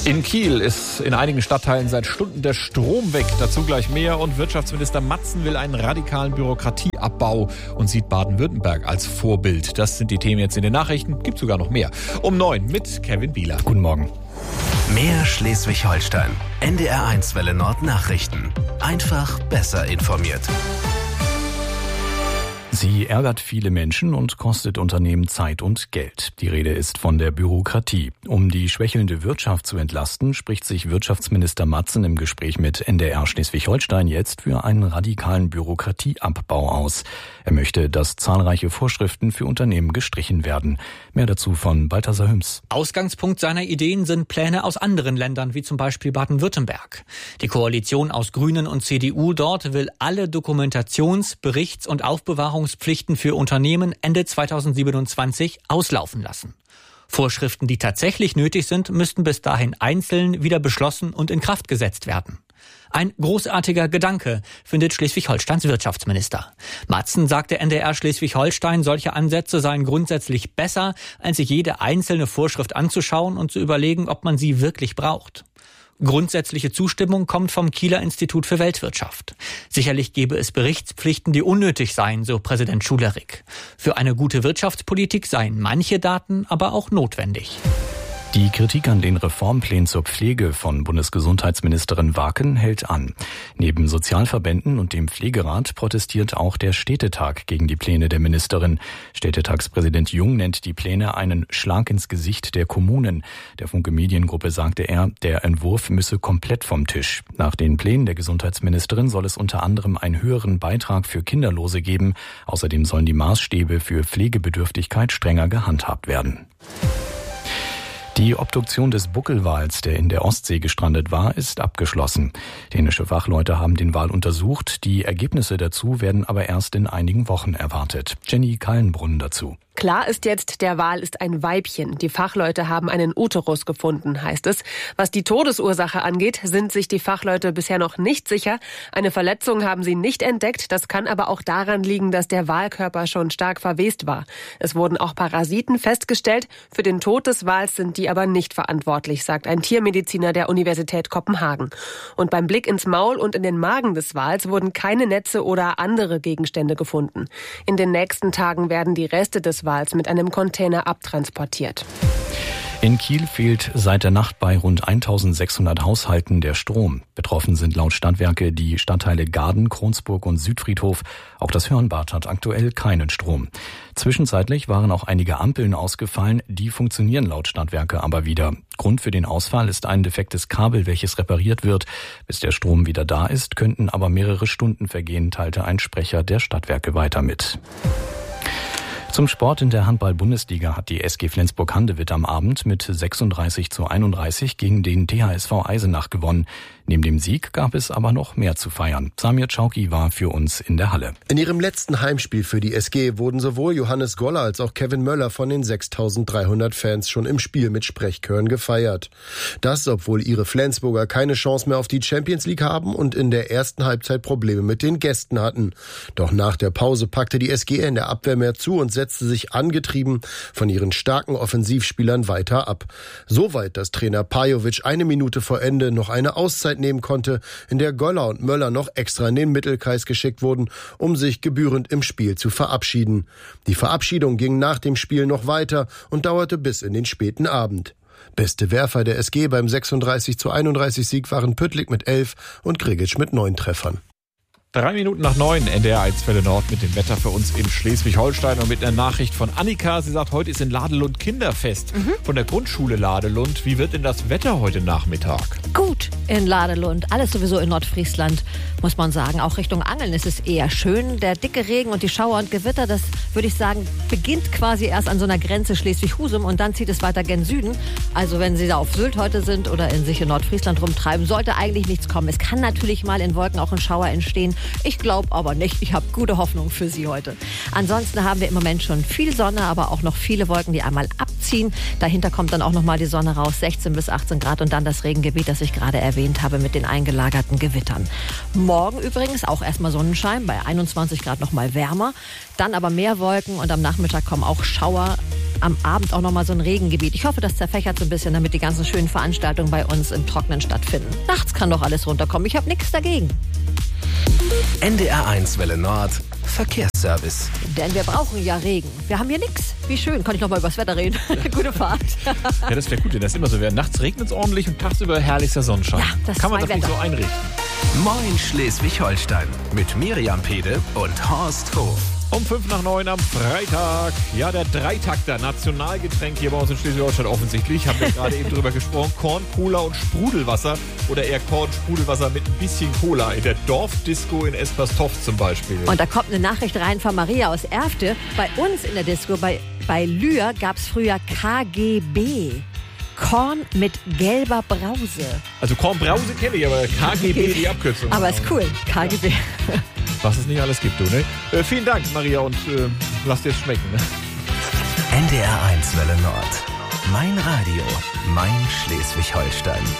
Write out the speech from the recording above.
In Kiel ist in einigen Stadtteilen seit Stunden der Strom weg. Dazu gleich mehr. Und Wirtschaftsminister Matzen will einen radikalen Bürokratieabbau und sieht Baden-Württemberg als Vorbild. Das sind die Themen jetzt in den Nachrichten. Gibt sogar noch mehr. Um 9 mit Kevin Bieler. Guten Morgen. Mehr Schleswig-Holstein. NDR1 Welle Nord Nachrichten. Einfach besser informiert. Sie ärgert viele Menschen und kostet Unternehmen Zeit und Geld. Die Rede ist von der Bürokratie. Um die schwächelnde Wirtschaft zu entlasten, spricht sich Wirtschaftsminister Matzen im Gespräch mit NDR Schleswig-Holstein jetzt für einen radikalen Bürokratieabbau aus. Er möchte, dass zahlreiche Vorschriften für Unternehmen gestrichen werden. Mehr dazu von Balthasar Hüms. Ausgangspunkt seiner Ideen sind Pläne aus anderen Ländern, wie zum Beispiel Baden-Württemberg. Die Koalition aus Grünen und CDU dort will alle Dokumentations-, Berichts- und Aufbewahrungspflichten für Unternehmen Ende 2027 auslaufen lassen. Vorschriften, die tatsächlich nötig sind, müssten bis dahin einzeln wieder beschlossen und in Kraft gesetzt werden. Ein großartiger Gedanke, findet Schleswig-Holsteins Wirtschaftsminister. Matzen sagte NDR Schleswig-Holstein, solche Ansätze seien grundsätzlich besser, als sich jede einzelne Vorschrift anzuschauen und zu überlegen, ob man sie wirklich braucht. Grundsätzliche Zustimmung kommt vom Kieler Institut für Weltwirtschaft. Sicherlich gäbe es Berichtspflichten, die unnötig seien, so Präsident Schulerik. Für eine gute Wirtschaftspolitik seien manche Daten aber auch notwendig. Die Kritik an den Reformplänen zur Pflege von Bundesgesundheitsministerin Waken hält an. Neben Sozialverbänden und dem Pflegerat protestiert auch der Städtetag gegen die Pläne der Ministerin. Städtetagspräsident Jung nennt die Pläne einen Schlag ins Gesicht der Kommunen. Der Funke Mediengruppe sagte er, der Entwurf müsse komplett vom Tisch. Nach den Plänen der Gesundheitsministerin soll es unter anderem einen höheren Beitrag für Kinderlose geben. Außerdem sollen die Maßstäbe für Pflegebedürftigkeit strenger gehandhabt werden. Die Obduktion des Buckelwals, der in der Ostsee gestrandet war, ist abgeschlossen. Dänische Fachleute haben den Wal untersucht. Die Ergebnisse dazu werden aber erst in einigen Wochen erwartet. Jenny Kallenbrunn dazu. Klar ist jetzt, der Wal ist ein Weibchen. Die Fachleute haben einen Uterus gefunden, heißt es. Was die Todesursache angeht, sind sich die Fachleute bisher noch nicht sicher. Eine Verletzung haben sie nicht entdeckt. Das kann aber auch daran liegen, dass der Walkörper schon stark verwest war. Es wurden auch Parasiten festgestellt. Für den Tod des Wals sind die aber nicht verantwortlich, sagt ein Tiermediziner der Universität Kopenhagen. Und beim Blick ins Maul und in den Magen des Wals wurden keine Netze oder andere Gegenstände gefunden. In den nächsten Tagen werden die Reste des Wals mit einem Container abtransportiert. In Kiel fehlt seit der Nacht bei rund 1600 Haushalten der Strom. Betroffen sind laut Stadtwerke die Stadtteile Gaden, Kronsburg und Südfriedhof. Auch das Hörnbad hat aktuell keinen Strom. Zwischenzeitlich waren auch einige Ampeln ausgefallen, die funktionieren laut Stadtwerke aber wieder. Grund für den Ausfall ist ein defektes Kabel, welches repariert wird. Bis der Strom wieder da ist, könnten aber mehrere Stunden vergehen, teilte ein Sprecher der Stadtwerke weiter mit. Zum Sport in der Handball-Bundesliga hat die SG Flensburg-Handewitt am Abend mit 36:31 gegen den THSV Eisenach gewonnen. Neben dem Sieg gab es aber noch mehr zu feiern. Samir Czauki war für uns in der Halle. In ihrem letzten Heimspiel für die SG wurden sowohl Johannes Goller als auch Kevin Möller von den 6.300 Fans schon im Spiel mit Sprechchören gefeiert. Das, obwohl ihre Flensburger keine Chance mehr auf die Champions League haben und in der ersten Halbzeit Probleme mit den Gästen hatten. Doch nach der Pause packte die SG in der Abwehr mehr zu und setzte sich angetrieben von ihren starken Offensivspielern weiter ab. Soweit, dass Trainer Pajovic 1 Minute vor Ende noch eine Auszeit nehmen konnte, in der Goller und Möller noch extra in den Mittelkreis geschickt wurden, um sich gebührend im Spiel zu verabschieden. Die Verabschiedung ging nach dem Spiel noch weiter und dauerte bis in den späten Abend. Beste Werfer der SG beim 36:31 Sieg waren Püttlik mit 11 und Grigic mit 9 Treffern. 3 Minuten nach 9, NDR1 Welle Nord mit dem Wetter für uns in Schleswig-Holstein und mit einer Nachricht von Annika. Sie sagt, heute ist in Ladelund Kinderfest von der Grundschule Ladelund. Wie wird denn das Wetter heute Nachmittag? Gut in Ladelund, alles sowieso in Nordfriesland, muss man sagen. Auch Richtung Angeln ist es eher schön. Der dicke Regen und die Schauer und Gewitter, das würde ich sagen, beginnt quasi erst an so einer Grenze Schleswig-Husum und dann zieht es weiter gen Süden. Also wenn Sie da auf Sylt heute sind oder in sich in Nordfriesland rumtreiben, sollte eigentlich nichts kommen. Es kann natürlich mal in Wolken auch ein Schauer entstehen. Ich glaube aber nicht. Ich habe gute Hoffnung für Sie heute. Ansonsten haben wir im Moment schon viel Sonne, aber auch noch viele Wolken, die einmal abziehen. Dahinter kommt dann auch noch mal die Sonne raus, 16 bis 18 Grad und dann das Regengebiet, das ich gerade erwähnt habe mit den eingelagerten Gewittern. Morgen übrigens auch erstmal Sonnenschein, bei 21 Grad noch mal wärmer. Dann aber mehr Wolken und am Nachmittag kommen auch Schauer. am Abend auch nochmal so ein Regengebiet. Ich hoffe, das zerfächert so ein bisschen, damit die ganzen schönen Veranstaltungen bei uns im Trockenen stattfinden. Nachts kann doch alles runterkommen. Ich habe nichts dagegen. NDR1 Welle Nord, Verkehrsservice. Denn wir brauchen ja Regen. Wir haben hier nichts. Wie schön. Kann ich noch mal über das Wetter reden? Gute Fahrt. Ja, das wäre gut, denn das ist immer so. Nachts regnet es ordentlich und tagsüber herrlichster Sonnenschein. Ja, das kann man ist das mein nicht Wetter. so einrichten. Moin Schleswig-Holstein mit Miriam Pede und Horst Hof. Um 8:55 am Freitag. Ja, der Dreitakter, Nationalgetränk hier bei uns in Schleswig-Holstein offensichtlich. Haben wir gerade eben drüber gesprochen. Korn, Cola und Sprudelwasser. Oder eher Korn, Sprudelwasser mit ein bisschen Cola. In der Dorfdisco in Esperstoft zum Beispiel. Und da kommt eine Nachricht rein von Maria aus Erfte. Bei uns in der Disco, bei Lühr, gab es früher KGB. Korn mit gelber Brause. Also Kornbrause kenne ich, aber KGB die Abkürzung. Aber ist cool, KGB. Ja. Was es nicht alles gibt, du, ne? Vielen Dank, Maria, und lass dir es schmecken, ne? NDR1 Welle Nord. Mein Radio, mein Schleswig-Holstein.